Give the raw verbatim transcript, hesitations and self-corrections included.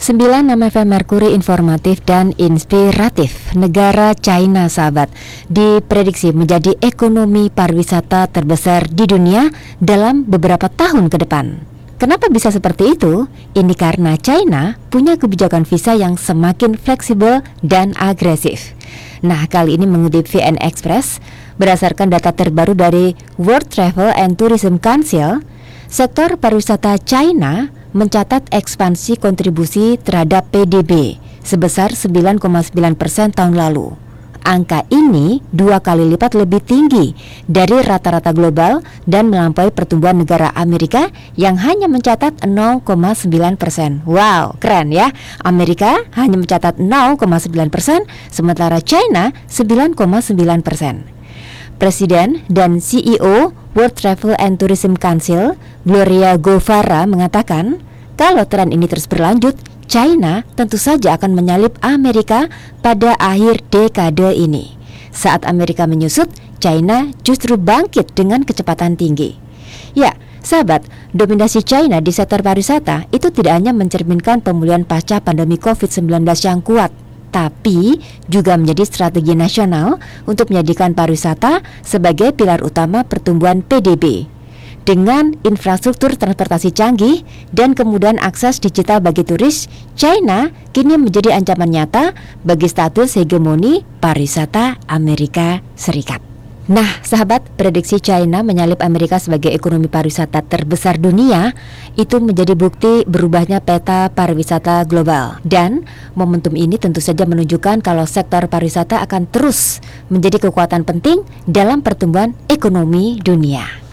Sembilan nama F M Merkuri informatif dan inspiratif. Negara China, sahabat, diprediksi menjadi ekonomi pariwisata terbesar di dunia dalam beberapa tahun ke depan. Kenapa bisa seperti itu? Ini karena China punya kebijakan visa yang semakin fleksibel dan agresif. Nah, kali ini mengutip V N Express, berdasarkan data terbaru dari World Travel and Tourism Council, sektor pariwisata China mencatat ekspansi kontribusi terhadap P D B sebesar sembilan koma sembilan persen tahun lalu. Angka ini dua kali lipat lebih tinggi dari rata-rata global dan melampaui pertumbuhan negara Amerika yang hanya mencatat nol koma sembilan persen. Wow, keren ya. Amerika hanya mencatat nol koma sembilan persen, sementara China sembilan koma sembilan persen. Presiden dan C E O World Travel and Tourism Council, Gloria Govara, mengatakan kalau tren ini terus berlanjut, China tentu saja akan menyalip Amerika pada akhir dekade ini. Saat Amerika menyusut, China justru bangkit dengan kecepatan tinggi. Ya, sahabat, dominasi China di sektor pariwisata itu tidak hanya mencerminkan pemulihan pasca pandemi covid sembilan belas yang kuat, tapi juga menjadi strategi nasional untuk menjadikan pariwisata sebagai pilar utama pertumbuhan P D B. Dengan infrastruktur transportasi canggih dan kemudahan akses digital bagi turis, China kini menjadi ancaman nyata bagi status hegemoni pariwisata Amerika Serikat. Nah, sahabat, prediksi China menyalip Amerika sebagai ekonomi pariwisata terbesar dunia itu menjadi bukti berubahnya peta pariwisata global. Dan momentum ini tentu saja menunjukkan kalau sektor pariwisata akan terus menjadi kekuatan penting dalam pertumbuhan ekonomi dunia.